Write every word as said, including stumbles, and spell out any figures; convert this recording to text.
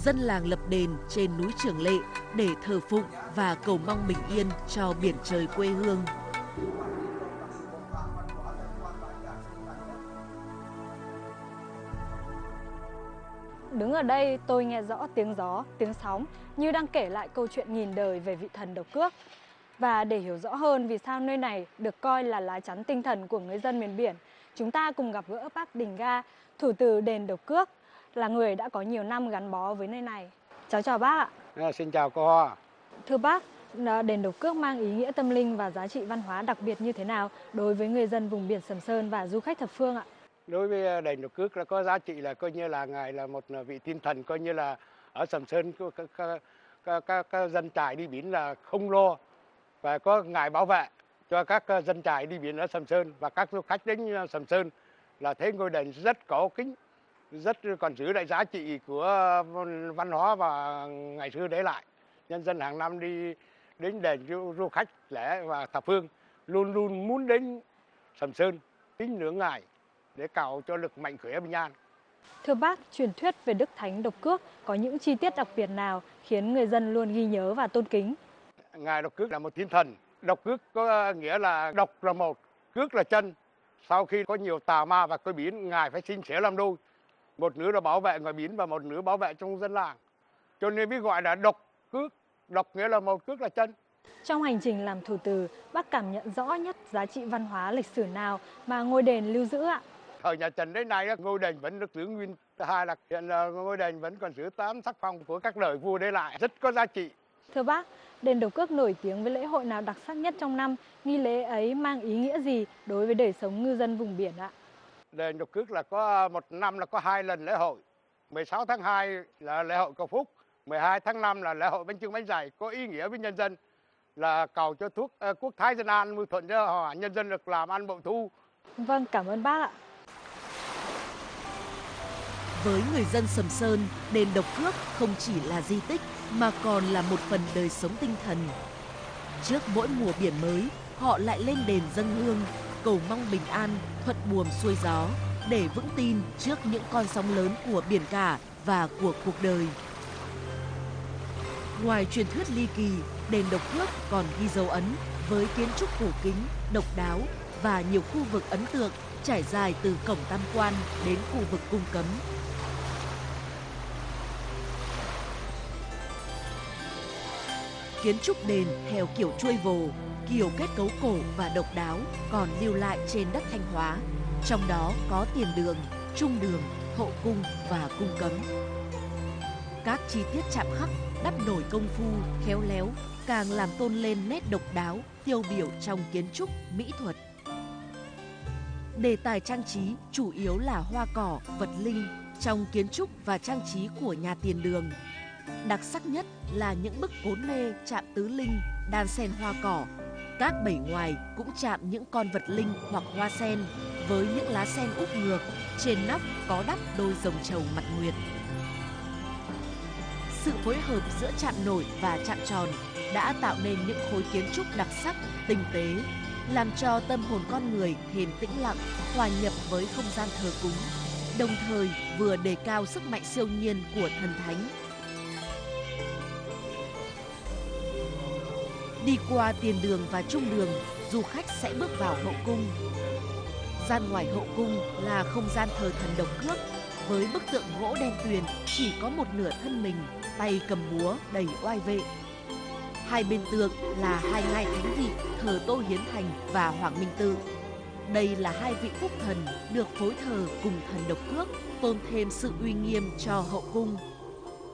dân làng lập đền trên núi Trường Lệ để thờ phụng và cầu mong bình yên cho biển trời quê hương. Đứng ở đây tôi nghe rõ tiếng gió, tiếng sóng như đang kể lại câu chuyện nghìn đời về vị thần độc cước. Và để hiểu rõ hơn vì sao nơi này được coi là lá chắn tinh thần của người dân miền biển, chúng ta cùng gặp gỡ bác Đình Ga, thủ từ đền Độc Cước, là người đã có nhiều năm gắn bó với nơi này. Cháu chào bác ạ. À, xin chào cô Hoa. Thưa bác, đền Độc Cước mang ý nghĩa tâm linh và giá trị văn hóa đặc biệt như thế nào đối với người dân vùng biển Sầm Sơn và du khách thập phương ạ? Đối với đền Độc Cước là có giá trị là coi như là ngài là một vị thiên thần, coi như là ở Sầm Sơn các, các, các, các, các dân trại đi biển là không lo, và có ngài bảo vệ cho các dân trại đi biển ở Sầm Sơn, và các du khách đến Sầm Sơn là thấy ngôi đền rất cổ kính, rất còn giữ lại giá trị của văn hóa và ngày xưa để lại. Nhân dân hàng năm đi đến đền du, du khách lễ và thập phương luôn luôn muốn đến Sầm Sơn kính ngưỡng ngài để cầu cho lực mạnh khỏe bình an. Thưa bác, truyền thuyết về Đức Thánh Độc Cước có những chi tiết đặc biệt nào khiến người dân luôn ghi nhớ và tôn kính? Ngài Độc Cước là một thiên thần. Độc Cước có nghĩa là độc là một, cước là chân. Sau khi có nhiều tà ma và coi biển, ngài phải xin sẻ làm đôi. Một nửa là bảo vệ ngoài biển và một nửa bảo vệ trong dân làng. Cho nên mới gọi là Độc Cước. Độc nghĩa là một, cước là chân. Trong hành trình làm thủ từ, bác cảm nhận rõ nhất giá trị văn hóa lịch sử nào mà ngôi đền lưu giữ ạ? Thời nhà Trần đến nay, ngôi đền vẫn được giữ nguyên. Hai là hiện ngôi đền vẫn còn giữ tám sắc phong của các đời vua để lại, rất có giá trị. Thưa bác, đền Độc Cước nổi tiếng với lễ hội nào đặc sắc nhất trong năm? Nghi lễ ấy mang ý nghĩa gì đối với đời sống ngư dân vùng biển ạ? Đền Độc Cước là có một năm là có hai lần lễ hội. mười sáu tháng hai là lễ hội cầu phúc, mười hai tháng năm là lễ hội bánh chưng bánh dày, có ý nghĩa với nhân dân là cầu cho thuốc uh, quốc thái dân an, mưu thuận cho họ, nhân dân được làm ăn bội thu. Vâng, cảm ơn bác ạ. Với người dân Sầm Sơn, đền Độc Cước không chỉ là di tích mà còn là một phần đời sống tinh thần. Trước mỗi mùa biển mới, họ lại lên đền dâng hương, cầu mong bình an, thuận buồm xuôi gió để vững tin trước những con sóng lớn của biển cả và của cuộc đời. Ngoài truyền thuyết ly kỳ, đền Độc Cước còn ghi dấu ấn với kiến trúc cổ kính, độc đáo và nhiều khu vực ấn tượng trải dài từ cổng Tam Quan đến khu vực cung cấm. Kiến trúc đền theo kiểu chuôi vồ, kiểu kết cấu cổ và độc đáo còn lưu lại trên đất Thanh Hóa. Trong đó có tiền đường, trung đường, hậu cung và cung cấm. Các chi tiết chạm khắc, đắp nổi công phu, khéo léo càng làm tôn lên nét độc đáo, tiêu biểu trong kiến trúc, mỹ thuật. Đề tài trang trí chủ yếu là hoa cỏ, vật linh trong kiến trúc và trang trí của nhà tiền đường. Đặc sắc nhất là những bức cốn lê chạm tứ linh, đan xen hoa cỏ. Các bẩy ngoài cũng chạm những con vật linh hoặc hoa sen với những lá sen úp ngược, trên nóc có đắp đôi rồng trầu mặt nguyệt. Sự phối hợp giữa chạm nổi và chạm tròn đã tạo nên những khối kiến trúc đặc sắc, tinh tế, làm cho tâm hồn con người thêm tĩnh lặng, hòa nhập với không gian thờ cúng, đồng thời vừa đề cao sức mạnh siêu nhiên của thần thánh. Đi qua tiền đường và trung đường, du khách sẽ bước vào hậu cung. Gian ngoài hậu cung là không gian thờ thần Độc Cước, với bức tượng gỗ đen tuyền chỉ có một nửa thân mình, tay cầm búa đầy oai vệ. Hai bên tượng là hai ngai thánh vị thờ Tô Hiến Thành và Hoàng Minh Tự. Đây là hai vị phúc thần được phối thờ cùng thần Độc Cước, tôn thêm sự uy nghiêm cho hậu cung.